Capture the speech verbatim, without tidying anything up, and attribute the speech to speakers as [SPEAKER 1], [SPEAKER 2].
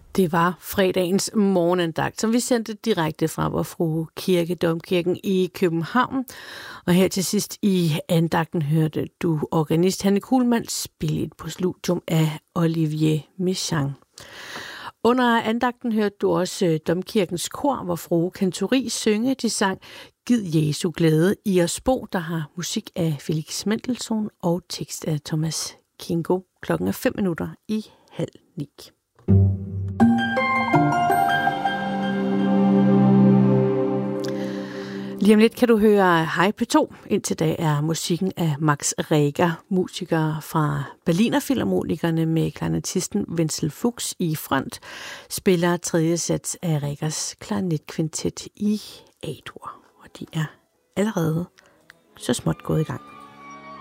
[SPEAKER 1] Det var fredagens morgenandagt, som vi sendte direkte fra Vor Frue Kirke, Domkirken i København. Og her til sidst i andagten hørte du organist Hanne Kuhlmann spille et postludium af Olivier Messiaen. Under andagten hørte du også Domkirkens kor, Vor Frue Kantori synge. De sang Gid Jesu glæde i os bo, der har musik af Felix Mendelssohn og tekst af Thomas Kingo. Klokken er fem minutter i halv ni. Lige om lidt kan du høre Hej P to. Indtil da er musikken af Max Reger, musiker fra Berliner Filharmonikerne med klarinettisten Wenzel Fuchs i front, spiller tredje sats af Regers klarinetkvintet i A-dur. Og de er allerede så småt gået i gang.